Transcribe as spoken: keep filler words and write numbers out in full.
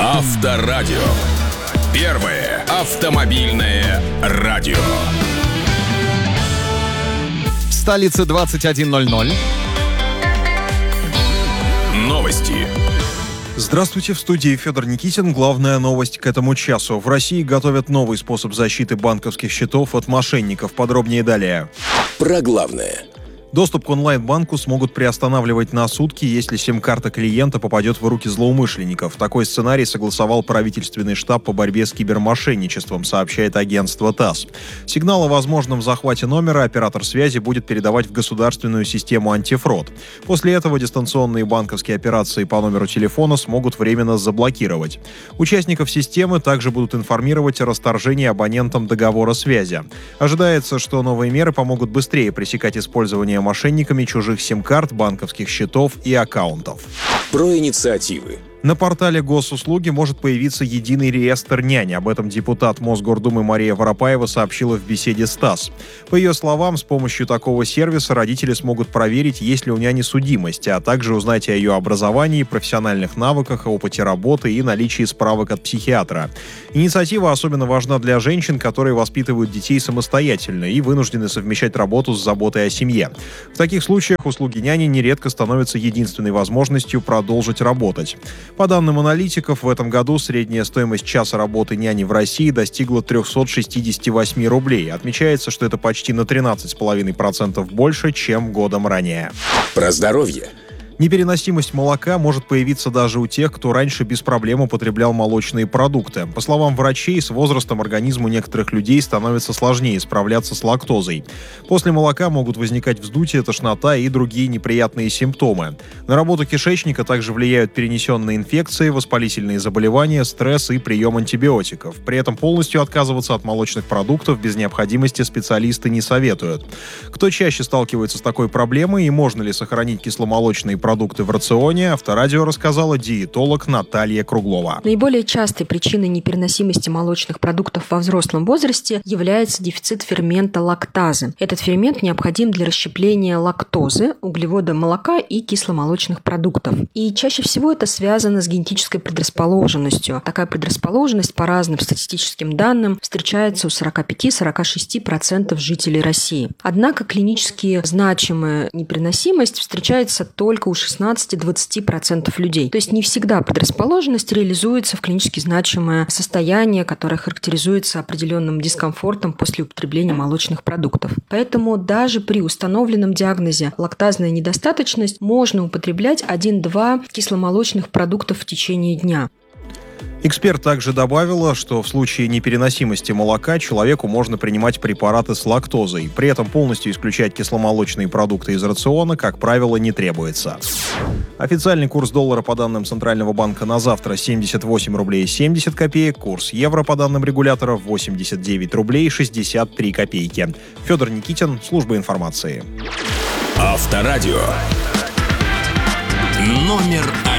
Авторадио. Первое автомобильное радио. В столице двадцать один ноль ноль. Новости. Здравствуйте, в студии Федор Никитин. Главная новость к этому часу. В России готовят новый способ защиты банковских счетов от мошенников. Подробнее далее. Про главное. Доступ к онлайн-банку смогут приостанавливать на сутки, если сим-карта клиента попадет в руки злоумышленников. Такой сценарий согласовал правительственный штаб по борьбе с кибермошенничеством, сообщает агентство ТАСС. Сигнал о возможном захвате номера оператор связи будет передавать в государственную систему антифрод. После этого дистанционные банковские операции по номеру телефона смогут временно заблокировать. Участников системы также будут информировать о расторжении абонентом договора связи. Ожидается, что новые меры помогут быстрее пресекать использование мошенниками чужих сим-карт, банковских счетов и аккаунтов. Про инициативы. На портале госуслуги может появиться единый реестр нянь. Об этом депутат Мосгордумы Мария Воропаева сообщила в беседе с ТАСС. По ее словам, с помощью такого сервиса родители смогут проверить, есть ли у няни судимость, а также узнать о ее образовании, профессиональных навыках, опыте работы и наличии справок от психиатра. Инициатива особенно важна для женщин, которые воспитывают детей самостоятельно и вынуждены совмещать работу с заботой о семье. В таких случаях услуги няни нередко становятся единственной возможностью продолжить работать. По данным аналитиков, в этом году средняя стоимость часа работы няни в России достигла триста шестьдесят восемь рублей. Отмечается, что это почти на тринадцать целых пять десятых процента больше, чем годом ранее. Про здоровье. Непереносимость молока может появиться даже у тех, кто раньше без проблем употреблял молочные продукты. По словам врачей, с возрастом организму некоторых людей становится сложнее справляться с лактозой. После молока могут возникать вздутие, тошнота и другие неприятные симптомы. На работу кишечника также влияют перенесенные инфекции, воспалительные заболевания, стресс и прием антибиотиков. При этом полностью отказываться от молочных продуктов без необходимости специалисты не советуют. Кто чаще сталкивается с такой проблемой и можно ли сохранить кисломолочные продукты в рационе, Авторадио рассказала диетолог Наталья Круглова. Наиболее частой причиной непереносимости молочных продуктов во взрослом возрасте является дефицит фермента лактазы. Этот фермент необходим для расщепления лактозы, углевода молока и кисломолочных продуктов. И чаще всего это связано с генетической предрасположенностью. Такая предрасположенность по разным статистическим данным встречается у сорок пять - сорок шесть процентов жителей России. Однако клинически значимая непереносимость встречается только у шестнадцать - двадцать процентов людей. То есть не всегда предрасположенность реализуется в клинически значимое состояние, которое характеризуется определенным дискомфортом после употребления молочных продуктов. Поэтому даже при установленном диагнозе лактазная недостаточность можно употреблять один-два кисломолочных продуктов в течение дня. Эксперт также добавила, что в случае непереносимости молока человеку можно принимать препараты с лактозой. При этом полностью исключать кисломолочные продукты из рациона, как правило, не требуется. Официальный курс доллара по данным Центрального банка на завтра семьдесят восемь рублей семьдесят копеек, курс евро по данным регулятора восемьдесят девять рублей шестьдесят три копейки. Федор Никитин, служба информации. Авторадио. Номер один.